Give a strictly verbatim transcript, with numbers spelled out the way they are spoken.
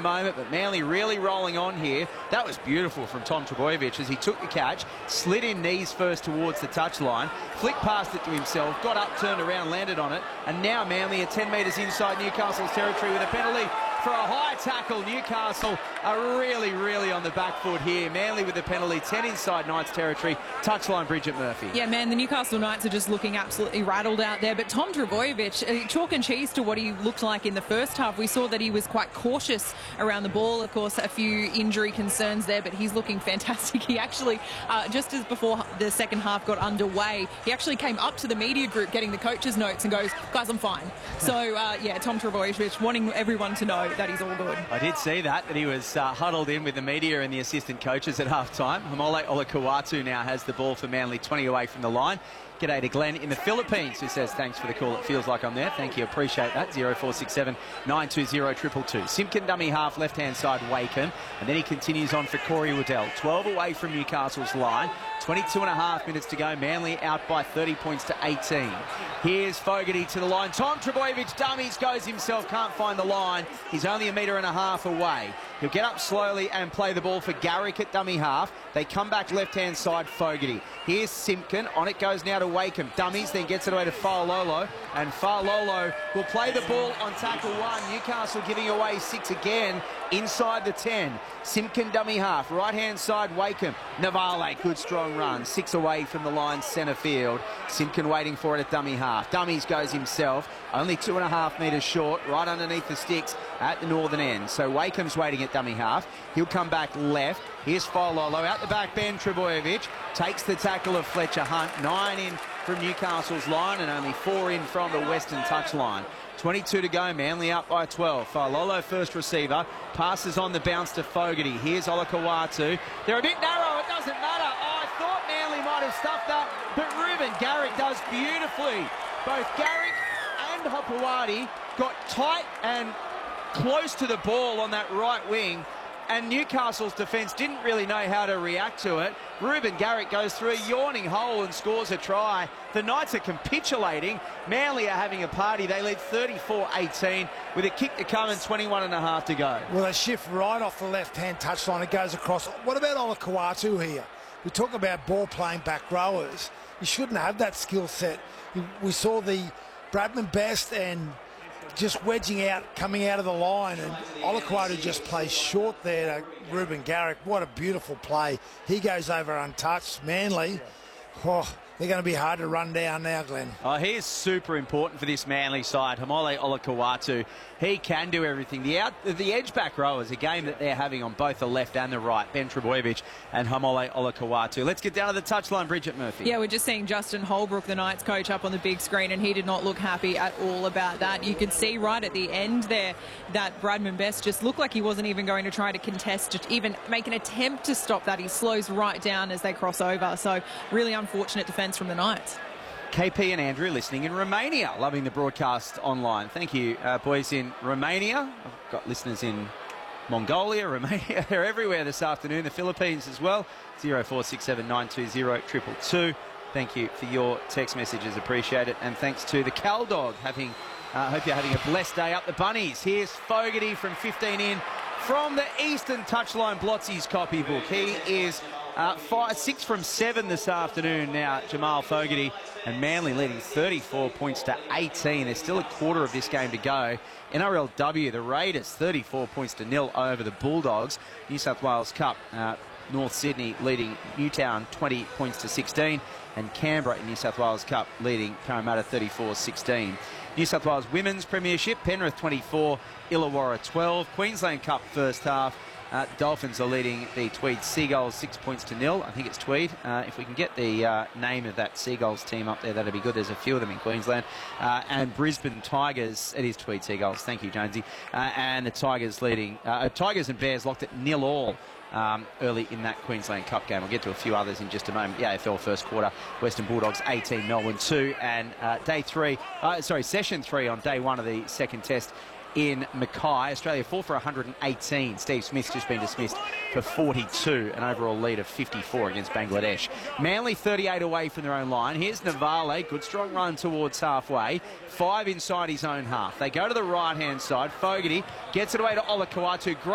moment, but Manly really rolling on here. That was beautiful from Tom Trbojevic as he took the catch, slid in knees first towards the touchline, flicked past it to himself, got up, turned around, landed on it, and now Manly are ten metres inside Newcastle's territory with a penalty for a high tackle. Newcastle are really, really on the back foot here. Manly with the penalty, ten inside Knights territory. Touchline, Bridget Murphy. Yeah, man, the Newcastle Knights are just looking absolutely rattled out there. But Tom Trbojevic, uh, chalk and cheese to what he looked like in the first half. We saw that he was quite cautious around the ball. Of course, a few injury concerns there, but he's looking fantastic. He actually, uh, just as before the second half got underway, he actually came up to the media group getting the coach's notes and goes, guys, I'm fine. So, uh, yeah, Tom Trbojevic wanting everyone to know that he's all good. I did see that, that he was uh, huddled in with the media and the assistant coaches at half-time. Hamole Olakau'atu now has the ball for Manly, twenty away from the line. G'day to Glenn in the Philippines, who says, thanks for the call. It feels like I'm there. Thank you. Appreciate that. zero four six seven, nine two zero, two two two. Simpkin dummy half, left-hand side, Wakeham. And then he continues on for Corey Waddell. twelve away from Newcastle's line. twenty-two and a half minutes to go. Manly out by thirty points to eighteen. Here's Fogarty to the line. Tom Trbojevic dummies, goes himself, can't find the line. He's only a metre and a half away. He'll get up slowly and play the ball for Garrick at dummy half. They come back left-hand side, Fogarty. Here's Simpkin. On it goes now to Wakeham. Dummies, then gets it away to Fa'alolo. And Fa'alolo will play the ball on tackle one. Newcastle giving away six again inside the ten. Simpkin dummy half. Right-hand side, Wakeham. Navale, good strong run. Six away from the line, centre field. Simpkin waiting for it at dummy half. Dummies goes himself. Only two and a half metres short, right underneath the sticks at the northern end. So Wakeham's waiting at dummy half. He'll come back left. Here's Fa'alolo. Out the back, Ben Trbojevic takes the tackle of Fletcher Hunt. Nine in from Newcastle's line and only four in from the Western touchline. twenty-two to go, Manly up by twelve. Fa'alolo first receiver, passes on the bounce to Fogarty. Here's Olakau'atu. They're a bit narrow, it doesn't matter. Oh, I thought Manly might have stuffed that, but Reuben Garrick does beautifully. Both Garrick and Hopewadi got tight and close to the ball on that right wing, and Newcastle's defence didn't really know how to react to it. Reuben Garrick goes through a yawning hole and scores a try. The Knights are capitulating. Manly are having a party. They lead thirty-four eighteen with a kick to come and twenty-one and a half to go. Well, they shift right off the left-hand touchline. It goes across. What about Olakau'atu here? We talk about ball-playing back rowers. You shouldn't have that skill set. We saw the Bradman Best and just wedging out, coming out of the line, and Olakau'atu just plays short there to Reuben Garrick. What a beautiful play. He goes over untouched. Manly, oh, they're going to be hard to run down now, Glenn. Oh, he is super important for this Manly side. Hamole Olakau'atu, he can do everything. The out, the edge back row is a game that they're having on both the left and the right. Ben Trbojevic and Hamole Olakau'atu. Let's get down to the touchline, Bridget Murphy. Yeah, we're just seeing Justin Holbrook, the Knights coach, up on the big screen, and he did not look happy at all about that. You could see right at the end there that Bradman Best just looked like he wasn't even going to try to contest, to even make an attempt to stop that. He slows right down as they cross over. So really unfortunate defence from the Knights. K P and Andrew listening in Romania, loving the broadcast online. Thank you, uh, boys in Romania. I've got listeners in Mongolia, Romania. They're everywhere this afternoon. The Philippines as well. zero four six seven, nine two zero, two two two. Thank you for your text messages. Appreciate it. And thanks to the Cal Dog. Having, uh, hope you're having a blessed day up the Bunnies. Here's Fogarty from fifteen in from the Eastern Touchline Blotzi's copybook. He is Uh, five, six from seven this afternoon now, Jamal Fogarty, and Manly leading thirty-four points to eighteen. There's still a quarter of this game to go. N R L W, the Raiders, thirty-four points to nil over the Bulldogs. New South Wales Cup, uh, North Sydney leading Newtown twenty points to sixteen, and Canberra in New South Wales Cup leading Parramatta thirty-four sixteen. New South Wales Women's Premiership, Penrith twenty-four, Illawarra twelve. Queensland Cup first half. Uh, Dolphins are leading the Tweed Seagulls six points to nil. I think it's Tweed. Uh, if we can get the uh, name of that Seagulls team up there, that'd be good. There's a few of them in Queensland. Uh, and Brisbane Tigers, it is Tweed Seagulls. Thank you, Jonesy. Uh, and the Tigers leading, uh, Tigers and Bears locked at nil all. Um, early in that Queensland Cup game. We'll get to a few others in just a moment. The A F L first quarter, Western Bulldogs eighteen, Melbourne two, and uh, day three, uh, sorry, session three on day one of the second test in Mackay. Australia four for one hundred eighteen. Steve Smith's just been dismissed for forty-two, an overall lead of fifty-four against Bangladesh. Manly thirty-eight away from their own line. Here's Navale, good strong run towards halfway. Five inside his own half. They go to the right-hand side. Fogarty gets it away to Olakau'atu.